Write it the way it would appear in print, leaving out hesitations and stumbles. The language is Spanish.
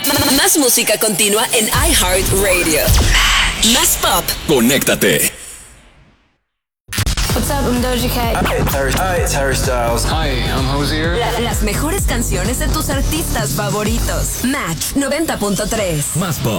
Más música continua en iHeartRadio. Más pop. Conéctate. What's up, I'm Doja Cat. Hi, it's Harry Styles. Hi, I'm Hozier. Las mejores canciones de tus artistas favoritos. Match 90.3. Más pop.